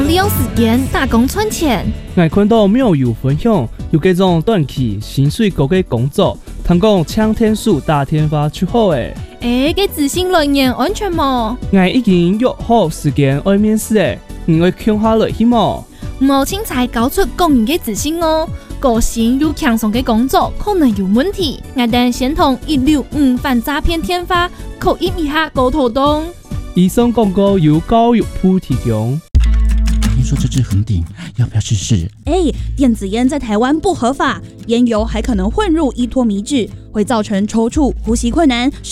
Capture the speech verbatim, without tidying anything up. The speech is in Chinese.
利用时间打工赚钱。 我看到妙友分享，有这种短期薪水高的工作，通讲抢天数打天发出好诶。 诶，给自信来源安全吗？ 我已经约好时间要面试诶，你会抢下来去吗？ 冇轻才搞出个人嘅自信哦，个性又强壮嘅工作可能有问题。我等先同一六五反诈骗天发口音一下沟通动。 以上广告由教育部提供。 听说这支很顶，要不要试试？ 哎，电子烟在台湾不合法，烟油还可能混入依托醚质，会造成抽搐、呼吸困难。